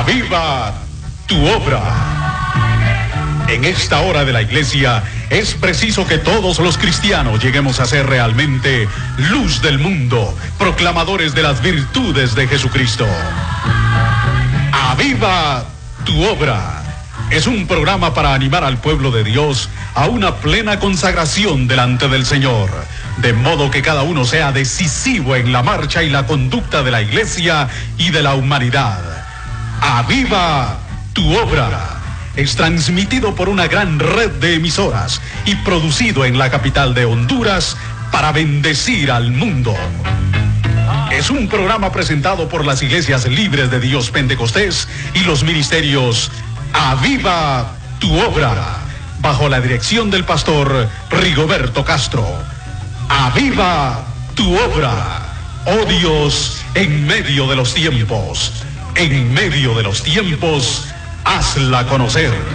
Aviva tu obra. En esta hora de la iglesia es preciso que todos los cristianos lleguemos a ser realmente luz del mundo, proclamadores de las virtudes de Jesucristo. Aviva tu obra. Es un programa para animar al pueblo de Dios a una plena consagración delante del Señor, de modo que cada uno sea decisivo en la marcha y la conducta de la iglesia y de la humanidad. Aviva tu obra. Es transmitido por una gran red de emisoras y producido en la capital de Honduras para bendecir al mundo. Es un programa presentado por las Iglesias Libres de Dios Pentecostés y los ministerios Aviva tu obra, bajo la dirección del pastor Rigoberto Castro. Aviva tu obra. Oh Dios, en medio de los tiempos, hazla conocer.